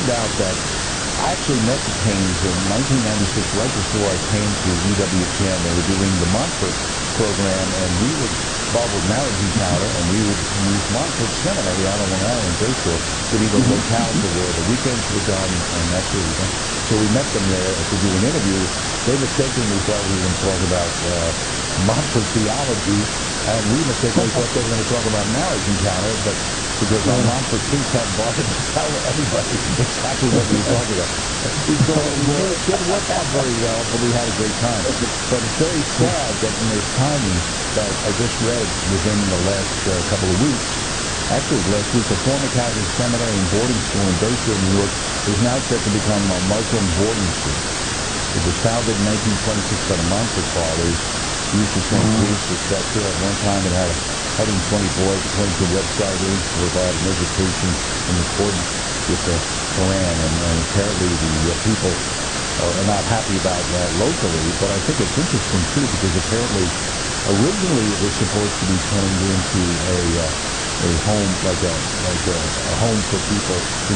found out that I actually met the Paynes in 1996, right before I came to EWTN. They were doing the Montfort program, and we would, Bob would Marriage Encounter, and we would use Montfort Seminary out on Long Island, Bayshore, to be the locale for where the weekends were done and that sort of thing. So we met them there to do an interview. They mistakenly thought we were going to talk about Montfort theology, and we mistakenly thought they were going to talk about Marriage Encounter, but because our Montfort kids hadn't bothered to tell everybody exactly what we were talking about. So it didn't work out very well, but we had a great time. But it's very sad that in this timing that I just read within the last couple of weeks, actually last week, the former Catholic seminary and boarding school in Bayshore, New York, is now set to become a Muslim boarding school. It was founded in 1926 by the Montfort Fathers, used the same priests, etc. At one time it had 120 boys, according to the website, aims to provide an education in accordance with the Quran. And apparently the people are not happy about that locally, but I think it's interesting too, because apparently originally it was supposed to be turned into a home, like a home for people, who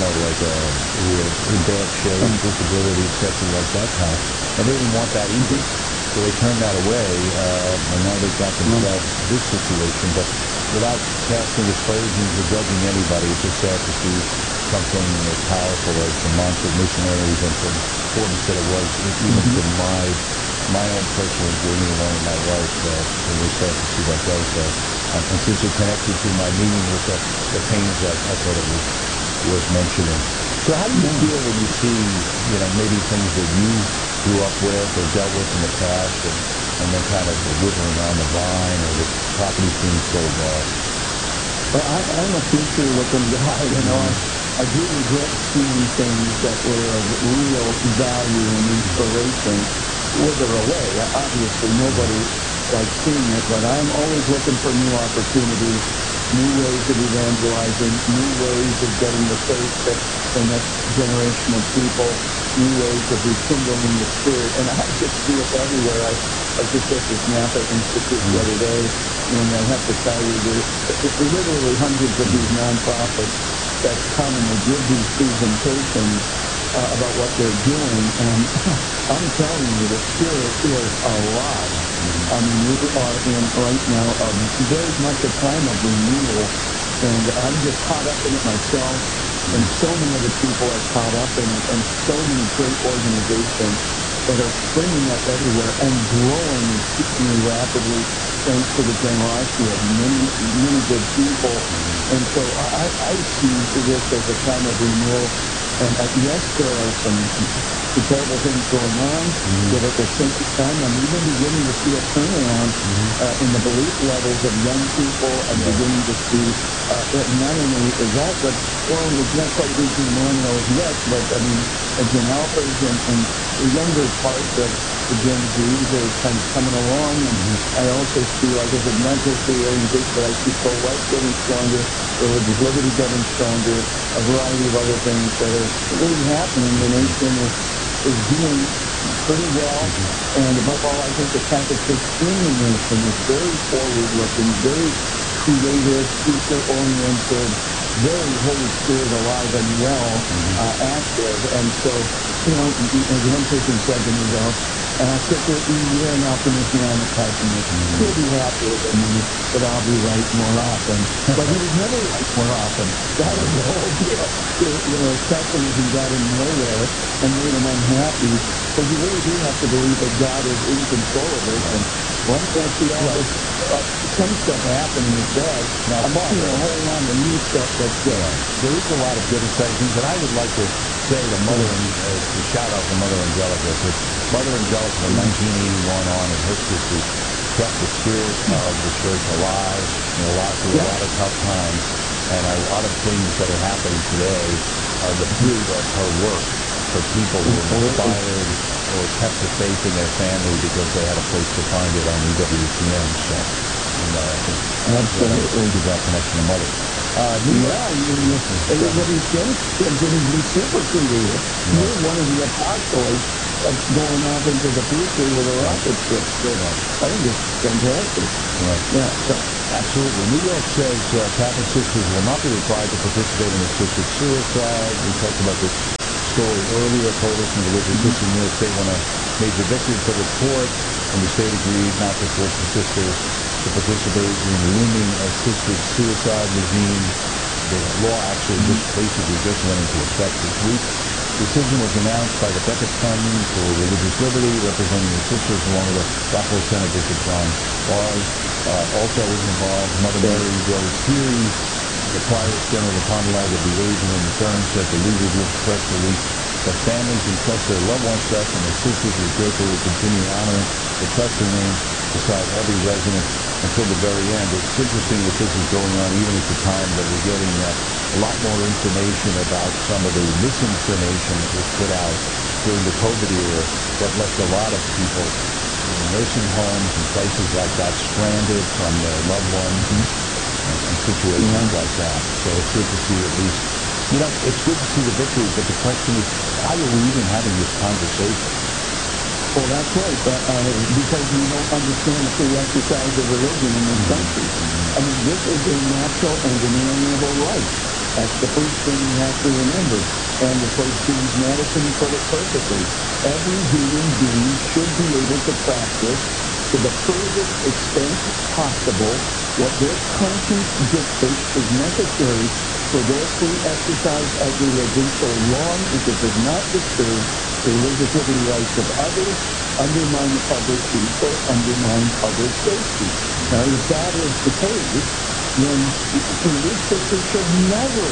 are in bad shape, disability, etc., like that kind of. And they didn't want that either. So they turned that away, and now they've got themselves this situation. But without casting aspersions or judging anybody, it's just sad to see something as powerful as the Montfort missionaries, and for importance that it was, even to my own personal journey along with my wife. It was sad to see that go. So, and since it connected to my meeting with the Paynes, I thought it was worth mentioning. So how do you feel when you see, maybe things that you grew up with or dealt with in the past, and then kind of withering on the vine, or the properties being sold off? Well, I'm a future-looking guy, I do regret seeing things that were of real value and inspiration wither away. Obviously, nobody likes seeing it, but I'm always looking for new opportunities, new ways of evangelizing, new ways of getting the faith to the next generation of people, new ways of rekindling the spirit, and I just see it everywhere. I was just at this Napa Institute the other day, and I have to tell you, there's literally hundreds of these nonprofits that come and they give these presentations about what they're doing, and I'm telling you, the spirit is alive. I mean, we are in right now very much a time of renewal, and I'm just caught up in it myself, and so many other people are caught up in it, and so many great organizations that are springing up everywhere and growing exceedingly rapidly thanks to the generosity of many good people. And so I see this as a time of renewal. And yes, there are some terrible things going on, but at the same time, I'm even beginning to see a turnaround in the belief levels of young people. I'm beginning to see not only that, but, well, it's not quite reaching millennials yet, but, I mean, Gen Alphas and the younger parts of the Gen Zs are kind of coming along. And I also see, like I said, not just the organization, but I see pro-life getting stronger, religious liberty getting stronger, a variety of other things that are really happening. The nation is doing pretty well, and above all, I think the Catholic Church in the nation is very forward-looking, very creative, future-oriented, very Holy Spirit alive and well, active. And so, as one person said to me, though, you're an optimist, you're not a pessimist. You'll be happier than me, but I'll be right more often. But he was never right more often. That was the whole deal. His pessimism got him nowhere and made him unhappy. So you really do have to believe that God is in control of this. And one can't see all this, some stuff happening is bad. Now, I'm seeing a whole lot of new stuff that's good. There is a lot of good exciting things, and I would like to say to to shout out to Mother Angelica, because Mother Angelica from 1981 on in her history kept the spirit of the church alive through a lot of tough times, and a lot of things that are happening today are the fruit of her work for people who were inspired or kept the faith in their family because they had a place to find it on EWTN. So, absolutely, give that connection to Mother. Everybody thinks they're going to be super creative. You're one of the apostles that's going off into the future with a rocket ship. So I think it's fantastic. So absolutely. New York says Catholic sisters will not be required to participate in assisted suicide. We talked about this story earlier, Coalition of Religious Sisters in New York State won a major victory in federal court, and the state agreed not to force the sisters to participate in the looming assisted suicide regime. The law actually just went into effect this week. The decision was announced by the Becket Fund for Religious Liberty, representing the sisters, along with the Rockville Senate Bishop John Bars. Also was involved Mother Mary Rose Peary, the Prioress General of Honolulu, the Agent in the Firm, said the legal group's press release that families entrust their loved ones to us, and the sisters will gratefully continue honoring the trusted name beside every resident until the very end. It's interesting that this is going on even at the time that we're getting a lot more information about some of the misinformation that was put out during the COVID era that left a lot of people in nursing homes and places like that stranded from their loved ones and situations like that. So it's good to see at least, it's good to see the victory, but the question is, why are we even having this conversation? Well, that's right, because we don't understand the free exercise of religion in this country. I mean, this is a natural and inalienable right. That's the first thing you have to remember. And of course, James Madison put it perfectly. Every human being should be able to practice to the furthest extent possible what their conscience dictates is necessary for their free exercise of religion, so long as it does not disturb the religious liberty rights of others, undermine the public peace, or undermine public safety. Now, if that is the case, then these sisters should never,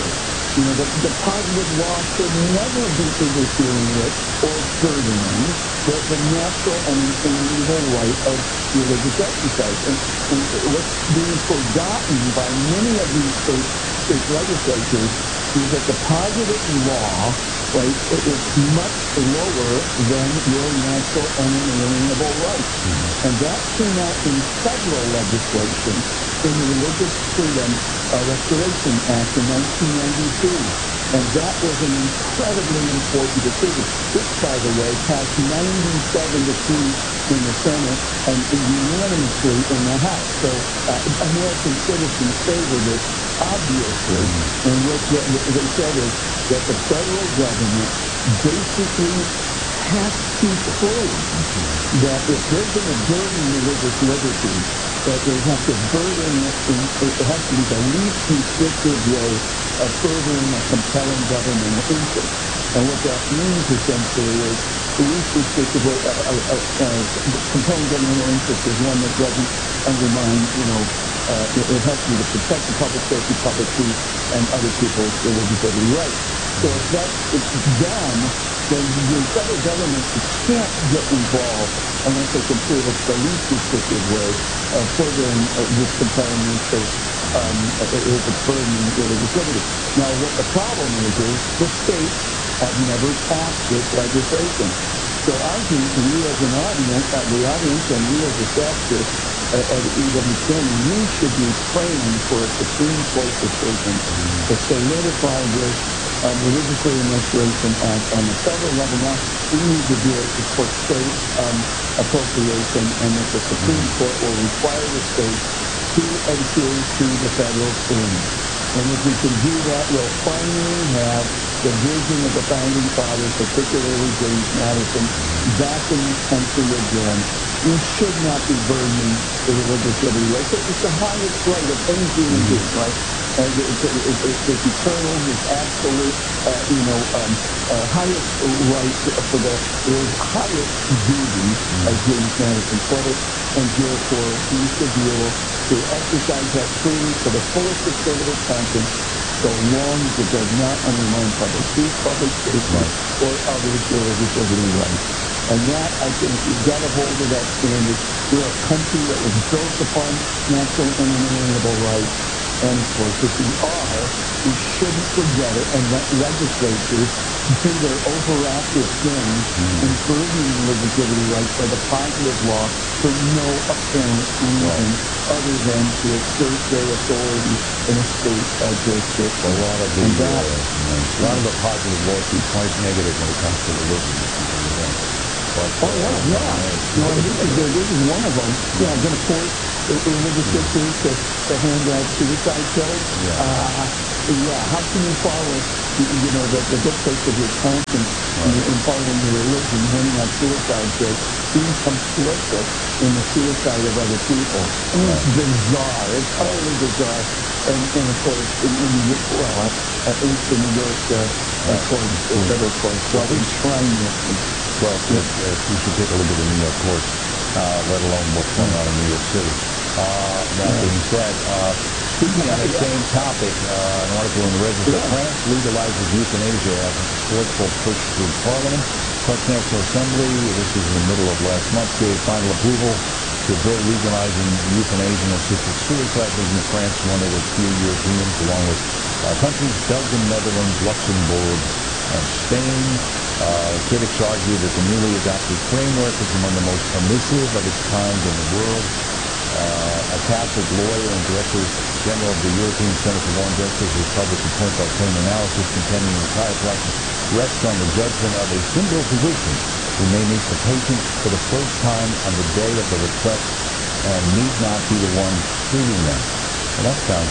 the positive law should never be interfering with or burdening the natural and inalienable right of religious exercise. And what's being forgotten by many of these state legislatures is that the positive law, right, is much lower than your natural and inalienable rights. And that came out in federal legislation in the Religious Freedom Restoration Act in 1992. And that was an incredibly important decision, which, by the way, passed 97-3 in the Senate and unanimously in the House. So American citizens favored it, obviously. And what they said is that the federal government basically has to prove that if they're going to burden religious liberty, that they have to burden it, it has to be the least restrictive way of furthering a compelling governmental interest. And what that means essentially is the least restrictive way, compelling governmental interest is one that doesn't undermine, it has to be to protect the public safety, public peace, and other people's religious liberty rights. So if that's done, then the federal government can't get involved unless they can prove it's the least restrictive way of furthering this compelling interest if it's burdening religious liberty. Now, what the problem is the states have never passed this legislation. So I think we as an audience, the audience, and we as a sector at EWTN, we should be praying for a Supreme Court decision to solidify this Religious Freedom Restoration Act on the federal level. Now, we need to do it for state appropriation, and that the Supreme Court will require the states to adhere to the federal standard. And if we can do that, we'll finally have the vision of the Founding Fathers, particularly James Madison, back in this country again. We should not be burdening the religious liberty rights. It's the highest right of any human being, right? It's eternal, it's absolute, highest right for the highest duty, as James Madison put it, and therefore we should be able to exercise that freely to the fullest extent of its conscience, so long as it does not undermine public peace, public safety, or others' religious liberty rights. And that, I think, we've got to hold to that standard. We're a country that was built upon natural and inalienable rights. And of course, if we are, we shouldn't forget it and let legislatures do their overactive thing in burdening religious liberty rights by the positive law for no apparent reason other than to exert their authority in a state jurisdiction. A lot of the positive laws are quite negative when it comes to religion. But, this is one of them. Yeah, going to force will the sisters to hand out suicide pills? Yeah, how can you follow, the dictates of your conscience and following your religion, handing out suicide pills, being complicit in the suicide of other people? I mean, it's bizarre. It's utterly bizarre. And of course, in New York, well, at least the New York courts, federal courts, they try not to. Well, we should take a look at the New York courts, let alone what's going on in New York City. That being said, speaking on the same topic, an article in the Register, France legalizes euthanasia as a forceful push through Parliament. French National Assembly, this was in the middle of last month, gave final approval to a bill legalizing euthanasia and assisted suicide, making France one of the few Europeans, along with countries Belgium, Netherlands, Luxembourg, and Spain. Critics argue that the newly adopted framework is among the most permissive of its kind in the world. A Catholic lawyer and Director General of the European Center for Law and Justice has published a point-by-point analysis containing the entire process rests on the judgment of a single physician who may meet the patient for the first time on the day of the request and need not be the one treating them. Well, that sounds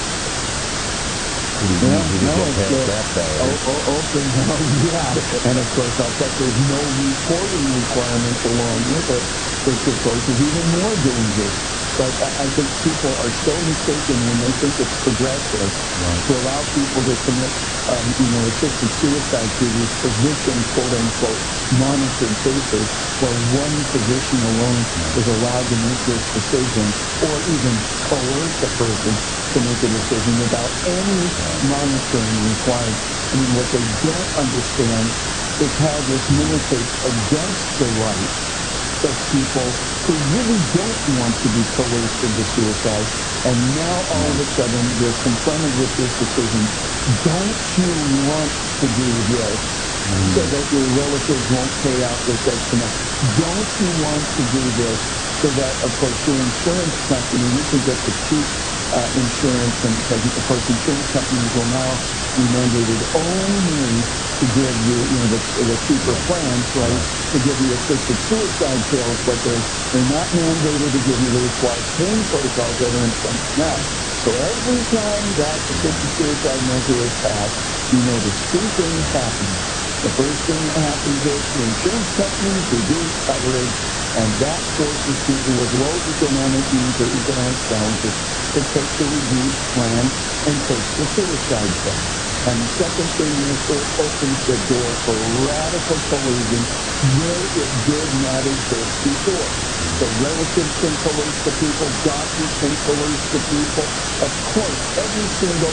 pretty easy to get past that barrier. Open, and of course, I'll bet there's no reporting requirements along with it, which of course is even more dangerous. But I think people are so mistaken when they think it's progressive to allow people to commit, assisted suicide to these physician, quote-unquote, monitored cases where one physician alone is allowed to make this decision or even coerce a person to make a decision without any monitoring required. I mean, what they don't understand is how this militates against the rights of people who really don't want to be coerced into suicide, and now all of a sudden they're confronted with this decision. Don't you want to do this so that your relatives won't pay out this extra money? Don't you want to do this so that, of course, your insurance company, you can get the cheap insurance, and because, of course, insurance companies will now be mandated only to give you, the cheaper plans, right, to give you assisted suicide pills, but they're not mandated to give you the required pain protocols that are in place now. So every time that assisted suicide measure is passed, you notice two things happening. The first thing that happens is the insurance companies reduce coverage, and that forces people with low economic means or economic challenges to take the reduced plan and take the suicide pill. And the second thing is it opens the door for radical coercion where it did not exist before. So relatives can coerce the people, doctors can coerce the people. Of course, every single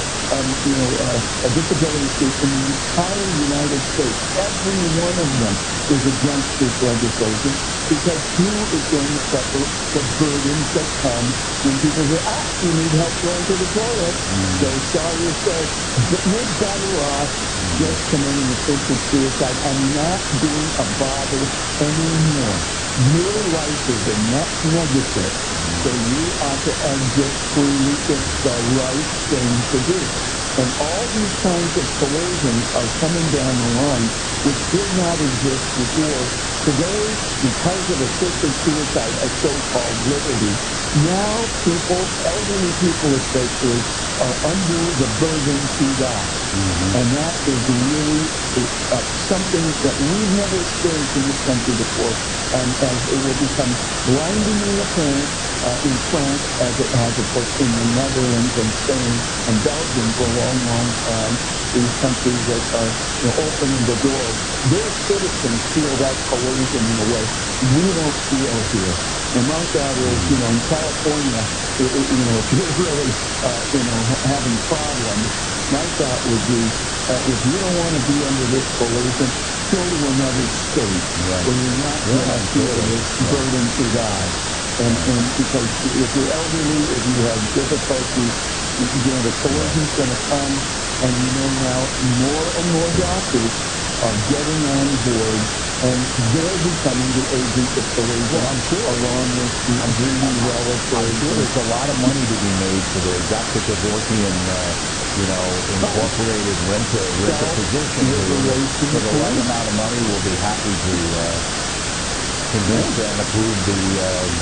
disability group in the entire United States, every one of them is against this legislation, because who is going to suffer the burdens that come when people say, you need help going to the toilet. So sorry to say, but you're better off just committing assisted suicide and not being a bother anymore. Your life is a net negative, so you ought to exit freely. It's the right thing to do. And all these kinds of coercions are coming down the line, which did not exist before. Today, because of assisted suicide, a so-called liberty, now people, elderly people especially, are under the burden to die. And that is really something that we've never experienced in this country before, as it will become blindingly apparent in France, as it has, of course, in the Netherlands and Spain and Belgium for a long, long time. These countries that are opening the door, their citizens feel that coercion in a way we don't feel here. And my thought is, in California, if you're really, having problems, my thought would be, if you don't want to be under this coercion, go to another state where you're not going to feel this burden to die. And because if you're elderly, if you have difficulties, the coercion's going to come, and now more and more doctors are getting on board, and they're becoming the agents of coercion. Well, I'm sure. Along with the greedy relatives. I'm sure there's a lot of money to be made for the Dr. Kevorkian, Incorporated rent a physician who, for the right amount of money, will be happy to convince and approve the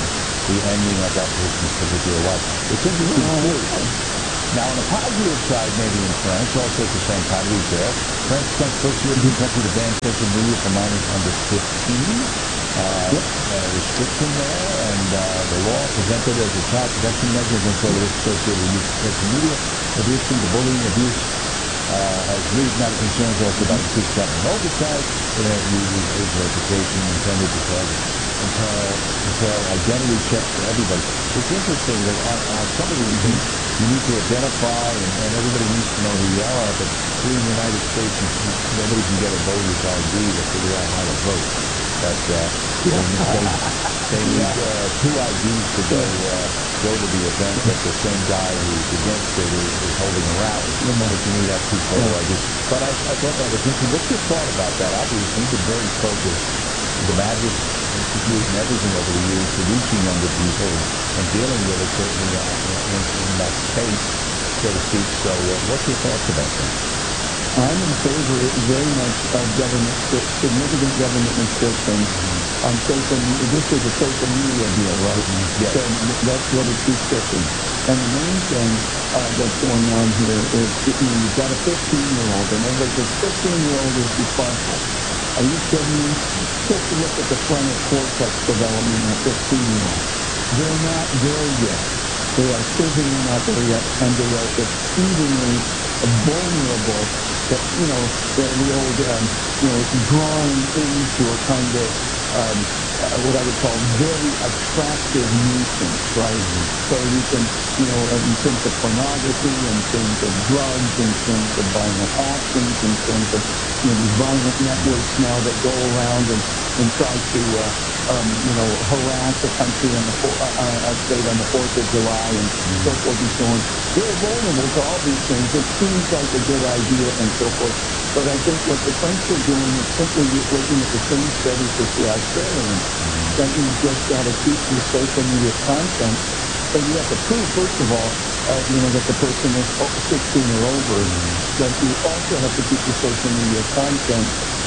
the ending of that person's particular life. It's interesting, too. Now, on the positive side, maybe in France, also at the same time, we was there. France becomes the first European country to ban social media for minors under 15. Restriction there, and the law presented as a child protection measure against all the risks associated with use of social media. Addiction to bullying, abuse has reignited concerns also about increased government oversight. Internet users, age verification intended to entail identity checks for everybody. It's interesting that on some of these things, you need to identify, and everybody needs to know who you are, but here in the United States, nobody can get a voter's ID to figure out how to vote. But they need two IDs to go to the event that the same guy who's against it is holding a rally. But you need to have two photo IDs. But I thought that was interesting. What's your thought about that? Obviously, you've been very focused, the Magic Institute and everything over the years, to reaching younger people and dealing with it certainly in that space, so to speak. So what's your thoughts about that? I'm in favor very much of significant government restrictions on social media. This is a social media deal, right? Yes. So that's what it's restricting. And the main thing that's going on here is, you've got a 15-year-old, and everybody says 15-year-old is responsible. Are you kidding me? Take a look at the frontal cortex development in a 15-year-old. They're not there yet. They are certainly not there yet, and they are exceedingly vulnerable to, the old, drawing into a kind of what I would call very attractive nuisance, right? So you can, in terms of pornography, in terms of drugs, in terms of violent actions, in terms of these violent networks now that go around and try to harass a country on a state on the 4th of July and so forth and so on. They're vulnerable to all these things. It seems like a good idea and so forth. But I think what the French are doing is simply looking at the same studies as the Australians, that you've just got to keep your social media content, and you have to prove, first of all, that the person is 16 or over, but you also have to keep your social media content,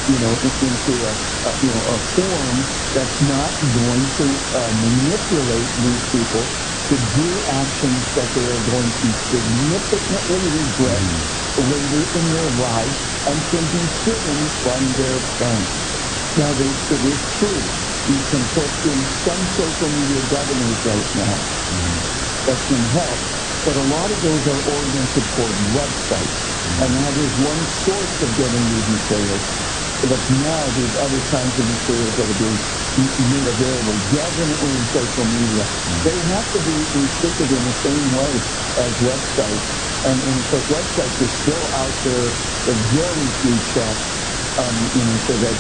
into a form that's not going to manipulate these people to do actions that they are going to significantly regret later in their life and can be hidden from their parents. Now, it is true. You can put in some social media governors right now that can help, but a lot of those are oriented toward websites, and that is one source of getting these materials. But now there's other kinds of materials that are being made available, definitely in social media. They have to be restricted in the same way as websites. And of course, websites are still out there with very few checks, so that,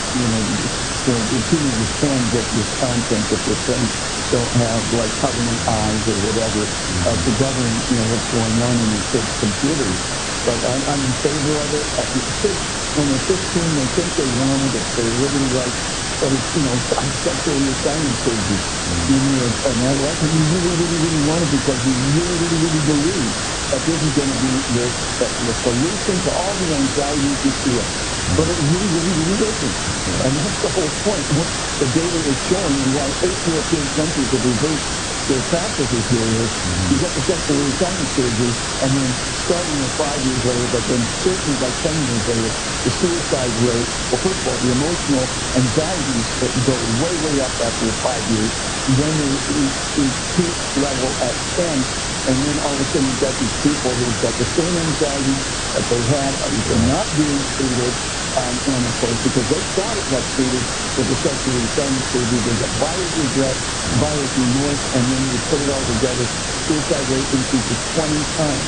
the teenagers can get this content if their parents don't have, like, covenant eyes or whatever, to govern, what's going on in their kids' computers. But I'm in favor of it. Kids, when they're 15, they think they want it. It's their liberty rights. But it's, sexually assigned surgery. When you're an adolescent, you really, really, really want it because you really, really, really believe that this is going to be the solution to all the anxieties you feel. But it really, really, really isn't. And that's the whole point. What the data is showing, and why 8 European countries have reversed their practices here, is you get the sexually assigned surgery, and then starting with 5 years later, but then certainly by 10 years later, the suicide rate, well, first of all, the emotional anxieties go way, way up after 5 years. Then they reach peak level at 10, and then all of a sudden you've got these people who've got the same anxiety that they had, they're not being treated, and of course, because they thought it got treated with the sexually assigned surgery, they got buyer's regret, buyer's remorse, and then you put it all together, suicide rate increases 20 times,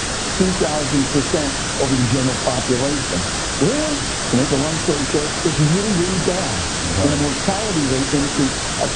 2,000% over the general population. Well, to make a long story short, it's really, really bad. And the mortality rate increased a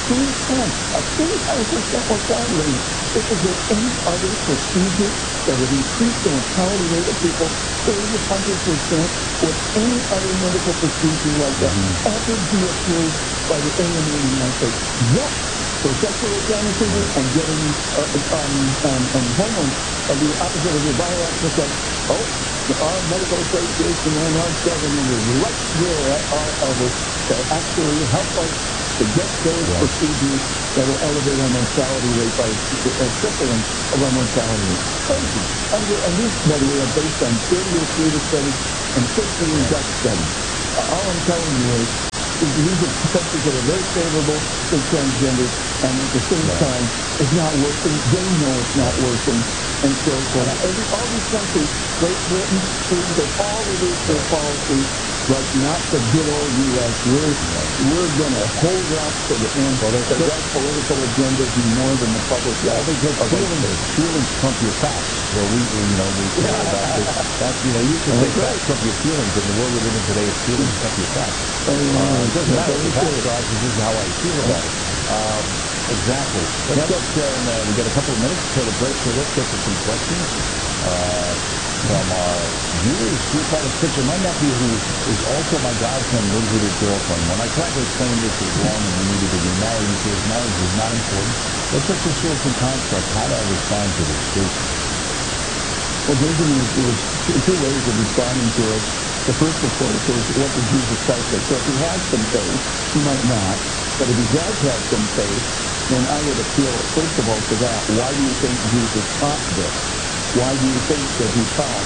300% mortality rate. Is there any other procedure that would increase the mortality rate of people 300%? Would any other medical procedure like that ever be approved by the AMA in the United States? Yes, for sexual assignment surgery and getting hormones of the opposite of your biological sex. Oh, our medical association and our government is right there at our elbow to actually help us to get those procedures that will elevate our mortality rate by a tripling of our mortality rate. Crazy. And these, by the way, are based on 30-year SLEDA studies and 50-year Dutch studies. All I'm telling you is these are countries that are very favorable to transgenders, and at the same time, it's not working. They know it's not working. And so for all these countries, Great Britain, Sweden, they've all released their policies, but not the good old U.S. We're going to hold out to the end because our political agenda is more than the public. Yeah, because feelings trump your facts. So we feel about this. You can say facts trump your feelings. In the world we live in today, it's feelings trump your facts. It doesn't matter what the facts are, because this is how I feel about it. Exactly. Let's get, we got a couple of minutes till the break, so let's get to some questions from our viewers. Dear Father Spitzer, my nephew, who is also my godson, lives with his girlfriend. When I tried to explain this was wrong and we needed to remarry, he says marriage is not important. It's just a social construct. How do I respond to this, Jason? Well, Jason, there's two ways of responding to it. The first, of course, is what did Jesus Christ say? So if he has some faith, he might not. But if he does have some faith, then I would appeal, first of all, to that. Why do you think Jesus taught this? Why do you think that he taught,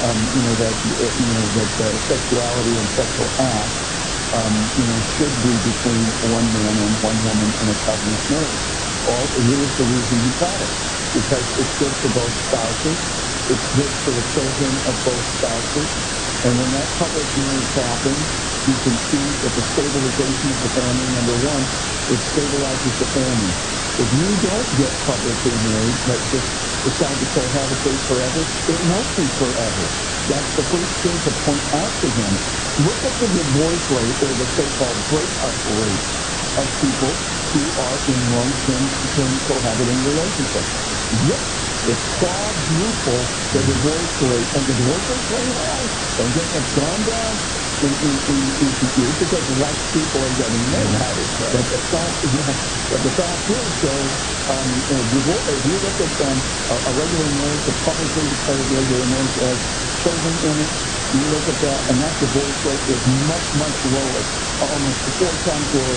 that sexuality and sexual acts, should be between one man and one woman in a covenant marriage? Well, here's the reason he taught it. Because it's good for both spouses. It's good for the children of both spouses. And when that public marriage happens, you can see that the stabilization of the family, number one, it stabilizes the family. If you don't get publicly married, but just decide to cohabitate forever, it won't be forever. That's the first thing to point out to him. Look at the divorce rate, or the so-called breakup rate, of people who are in long-term cohabiting relationships. Yep, it's quadruple the divorce rate, and the divorce rate's very high. Don't get it's gone down in recent years because less people are getting married. But the fact is, though, if you look at a regular marriage, a publicly declared regular marriage that has children in it, you look at that, and that divorce rate is much, much lower, almost 4 times lower,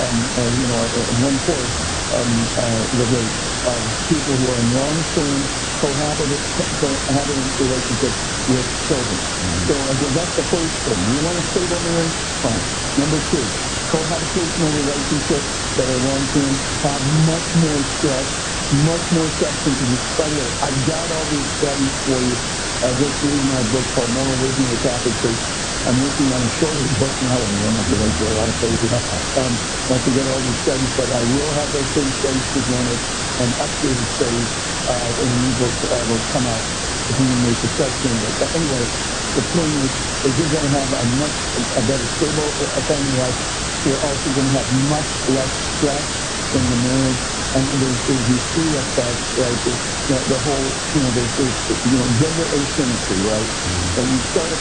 1/4 the rate of people who are in long-term cohabiting relationships with children. So again, that's the first thing. You want a stable marriage? Fine. Number two, cohabitational relationships that are long-term have much more stress, much more substance abuse. By the way, I've got all these studies for you. Just read my book called Moral Wisdom of the Catholic Church. I'm working on a shorter book now, and you don't have to wait for a lot of pages to get all these studies, but I will have those same studies presented and updated studies in an ebook will come out if you may success in it. But anyway, the point is you're going to have a better stable family life. You're also going to have much less stress in the marriage, and there's these three effects, right? The whole, there's gender asymmetry, right? And you start a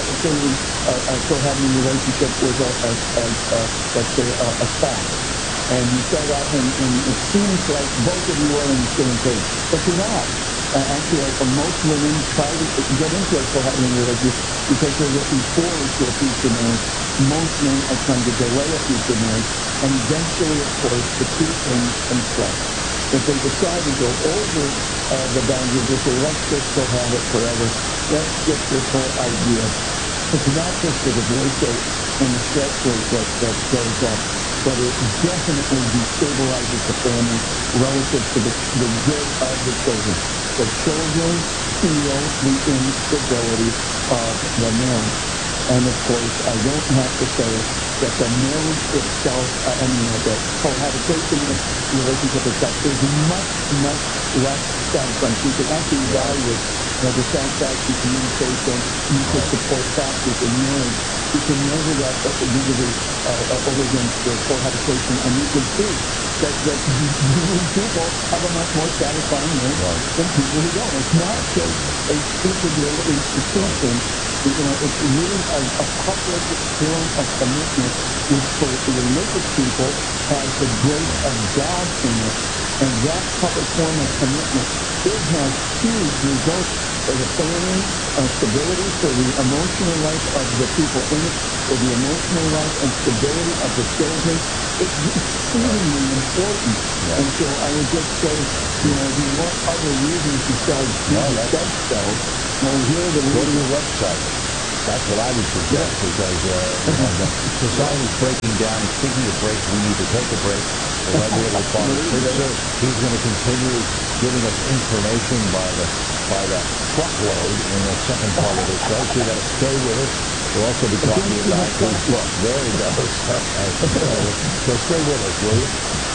cohabiting relationship with let's say a spouse, and you start out and it seems like both of you are on the same page, but you're not. Actually, most women try to get into a cohabiting relationship because they're looking forward to a future marriage. Most men are trying to delay a future marriage, and eventually, of course, the two things conflict. If they decide to go over the boundaries, they say, let's just cohabit forever. Let's skip this whole idea. It's not just the divorce rate and the stress rate that goes up, but it definitely destabilizes the family relative to the good of the children. The children feel the instability of the marriage. And of course, I don't have to say that the marriage itself, the cohabitation relationship itself is much, much less satisfying. So you can actually evaluate the satisfaction, communication, use of support factors in marriage. You can measure that over against the cohabitation, and you can see that married people have a much more satisfying marriage than people who don't. It's not just a stupid little institution. It's really a public form of commitment, which for religious people has the grace of God in it. And that public form of commitment, it has huge results the family stability, for the emotional life of the people in it, for the emotional life and stability of the children. It's exceedingly important. Yeah. And so I would just say, if you want other reasons besides Jesus said so, here are the Go to reasons. your website. That's what I would suggest, Yeah. because the society's breaking down. And speaking of breaks, we need to take a break. The lovely little Father Very Pritzker, good. he's going to continue giving us information by the truckload in the second part of the show. So you got to stay with us. We'll also be talking Against too about much his coffee. book. There he goes. Okay. So stay with us, will you?